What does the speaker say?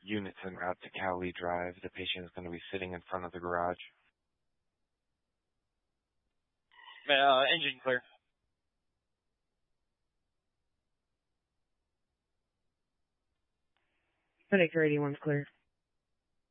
units en route to Cowley Drive. The patient is going to be sitting in front of the garage. Engine clear. Medic 81's clear.